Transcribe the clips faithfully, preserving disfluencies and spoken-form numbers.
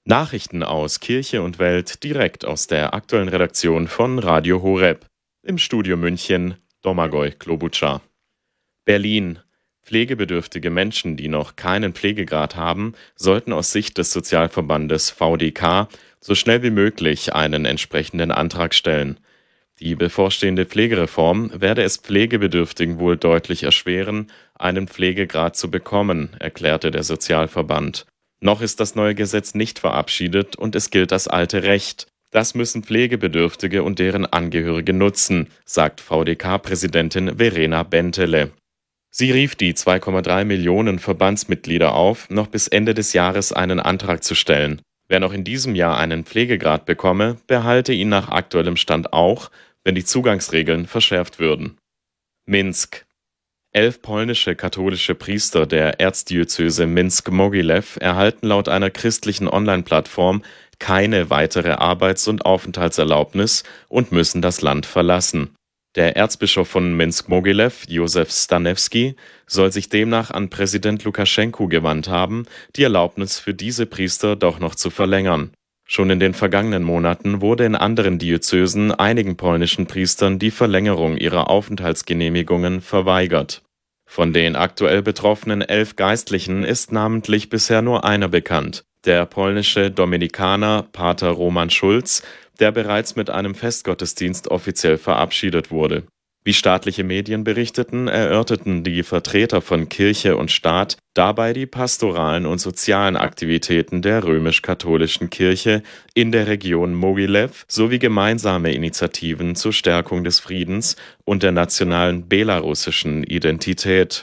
Nachrichten aus Kirche und Welt direkt aus der aktuellen Redaktion von Radio Horeb. Im Studio München, Domagoj Klobučar. Berlin. Pflegebedürftige Menschen, die noch keinen Pflegegrad haben, sollten aus Sicht des Sozialverbandes V D K so schnell wie möglich einen entsprechenden Antrag stellen. Die bevorstehende Pflegereform werde es Pflegebedürftigen wohl deutlich erschweren, einen Pflegegrad zu bekommen, erklärte der Sozialverband. Noch ist das neue Gesetz nicht verabschiedet und es gilt das alte Recht. Das müssen Pflegebedürftige und deren Angehörige nutzen, sagt V D K-Präsidentin Verena Bentele. Sie rief die zwei Komma drei Millionen Verbandsmitglieder auf, noch bis Ende des Jahres einen Antrag zu stellen. Wer noch in diesem Jahr einen Pflegegrad bekomme, behalte ihn nach aktuellem Stand auch, wenn die Zugangsregeln verschärft würden. Minsk. Elf polnische katholische Priester der Erzdiözese Minsk-Mogilew erhalten laut einer christlichen Online-Plattform keine weitere Arbeits- und Aufenthaltserlaubnis und müssen das Land verlassen. Der Erzbischof von Minsk-Mogilew, Josef Stanewski, soll sich demnach an Präsident Lukaschenko gewandt haben, die Erlaubnis für diese Priester doch noch zu verlängern. Schon in den vergangenen Monaten wurde in anderen Diözesen einigen polnischen Priestern die Verlängerung ihrer Aufenthaltsgenehmigungen verweigert. Von den aktuell betroffenen elf Geistlichen ist namentlich bisher nur einer bekannt, der polnische Dominikaner Pater Roman Schulz, der bereits mit einem Festgottesdienst offiziell verabschiedet wurde. Wie staatliche Medien berichteten, erörterten die Vertreter von Kirche und Staat dabei die pastoralen und sozialen Aktivitäten der römisch-katholischen Kirche in der Region Mogilew sowie gemeinsame Initiativen zur Stärkung des Friedens und der nationalen belarussischen Identität.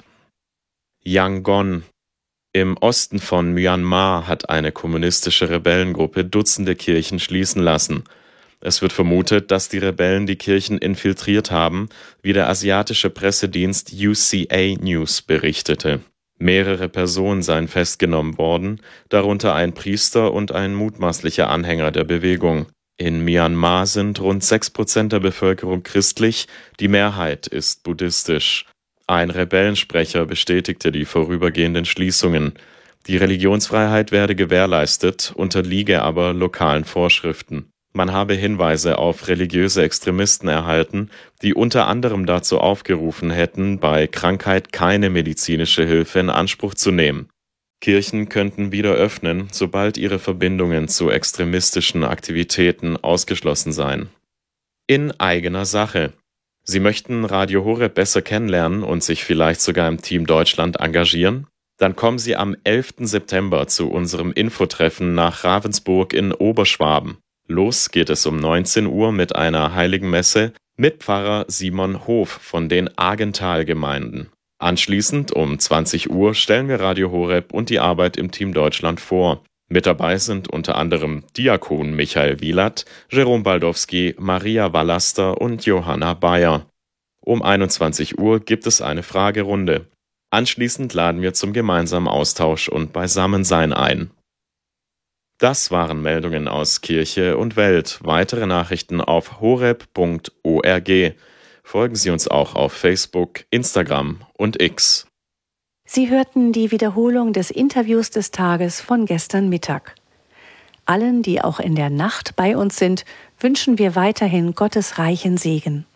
Yangon. Im Osten von Myanmar hat eine kommunistische Rebellengruppe Dutzende Kirchen schließen lassen. Es wird vermutet, dass die Rebellen die Kirchen infiltriert haben, wie der asiatische Pressedienst U C A News berichtete. Mehrere Personen seien festgenommen worden, darunter ein Priester und ein mutmaßlicher Anhänger der Bewegung. In Myanmar sind rund sechs Prozent der Bevölkerung christlich, die Mehrheit ist buddhistisch. Ein Rebellensprecher bestätigte die vorübergehenden Schließungen. Die Religionsfreiheit werde gewährleistet, unterliege aber lokalen Vorschriften. Man habe Hinweise auf religiöse Extremisten erhalten, die unter anderem dazu aufgerufen hätten, bei Krankheit keine medizinische Hilfe in Anspruch zu nehmen. Kirchen könnten wieder öffnen, sobald ihre Verbindungen zu extremistischen Aktivitäten ausgeschlossen seien. In eigener Sache. Sie möchten Radio Horeb besser kennenlernen und sich vielleicht sogar im Team Deutschland engagieren? Dann kommen Sie am elften September zu unserem Infotreffen nach Ravensburg in Oberschwaben. Los geht es um neunzehn Uhr mit einer Heiligen Messe mit Pfarrer Simon Hof von den Agental-Gemeinden. Anschließend um zwanzig Uhr stellen wir Radio Horeb und die Arbeit im Team Deutschland vor. Mit dabei sind unter anderem Diakon Michael Wielert, Jerome Baldowski, Maria Wallaster und Johanna Bayer. Um einundzwanzig Uhr gibt es eine Fragerunde. Anschließend laden wir zum gemeinsamen Austausch und Beisammensein ein. Das waren Meldungen aus Kirche und Welt. Weitere Nachrichten auf horeb punkt org. Folgen Sie uns auch auf Facebook, Instagram und X. Sie hörten die Wiederholung des Interviews des Tages von gestern Mittag. Allen, die auch in der Nacht bei uns sind, wünschen wir weiterhin Gottes reichen Segen.